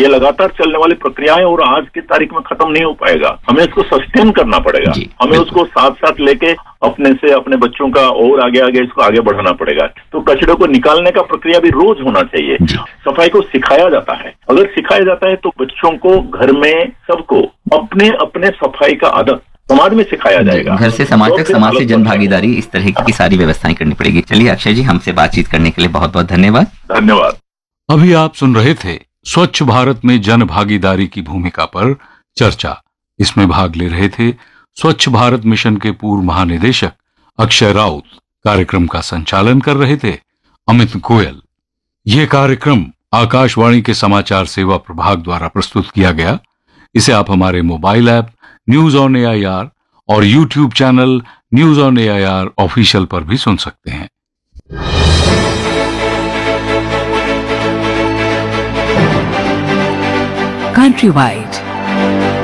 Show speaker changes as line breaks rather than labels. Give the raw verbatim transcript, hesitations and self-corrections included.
ये लगातार चलने वाली प्रक्रिया है और आज की तारीख में खत्म नहीं हो पाएगा। हमें इसको सस्टेन करना पड़ेगा, हमें उसको साथ साथ लेके अपने से अपने बच्चों का और आगे आगे इसको आगे बढ़ाना पड़ेगा। तो कचरे को निकालने का प्रक्रिया भी रोज होना चाहिए। सफाई को सिखाया जाता है, अगर सिखाया जाता है तो बच्चों को, घर में सबको अपने अपने सफाई का आदत समाज में सिखाया जाएगा।
घर से समाज तक, समाज से जन भागीदारी, इस तरह की सारी व्यवस्थाएं करनी पड़ेगी। चलिए अक्षय जी, हमसे बातचीत करने के लिए बहुत बहुत धन्यवाद।
धन्यवाद।
अभी आप सुन रहे थे स्वच्छ भारत में जन भागीदारी की भूमिका पर चर्चा। इसमें भाग ले रहे थे स्वच्छ भारत मिशन के पूर्व महानिदेशक अक्षय राउत। कार्यक्रम का संचालन कर रहे थे अमित गोयल। यह कार्यक्रम आकाशवाणी के समाचार सेवा प्रभाग द्वारा प्रस्तुत किया गया। इसे आप हमारे mobile app news on A I R और YouTube channel news on A I R official पर भी सुन सकते हैं।
Countrywide